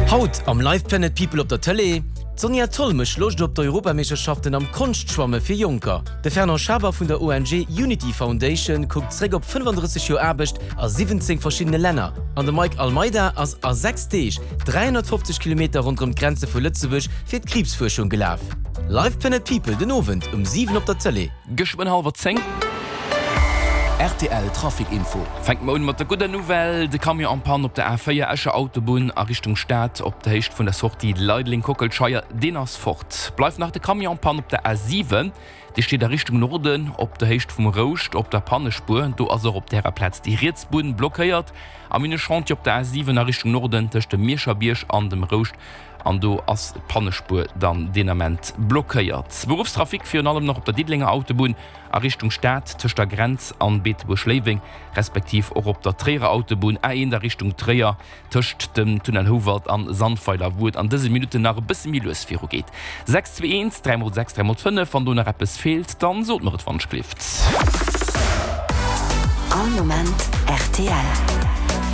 Haut am Live Planet People op der Tele, Sonja Tollmech locht op d'Europameisterschaften am Kunstschwamme fir Junker. De Ferner Schaber vun der ONG Unity Foundation guckt zräg op 35 Jo Erbecht a 17 verschiedene Länder. An der Mike Almeida ass a 6 Teeg 350 km rund um Grenze vu Lützebusch fir d'Krebsforschung gelaf. Live Planet People den Ovent 7 op der Tele. Geschwen halber 10. RTL Trafikinfo. Fängt man mit der guten Nouvelle, de kam ja an Pan op der A4 Escher Autobahn a Richtung Stadt op der Hecht von der Sortie Leidling-Kockelscheier den as fort. Bleibt nach der Kamion Pan op der A7, die steht der Richtung Norden, op der Hecht vom Roust, op der Pannespur, do also op der Platz die Ritzbuden blockiert. Am eine Chantier op der A7 nach Richtung Norden zwischen dem Mierscher-Birsch an dem Roust, an do as Pannespur dann denament blockiert. Berufstrafik für allem noch op der Diedlinger Autobahn a Richtung Stadt zwischen der Grenz an Beetburg-Schlewing, respektiv auch op der Treer Autobahn in der Richtung Treer zwischen dem Tunnel Howald an Sandpfeiler, wo an diese Minute nach ein bisschen Milösphäre geht. 621 306 305, von du nach etwas fehlt, dann sollt man es von Schlift. An Moment RTL.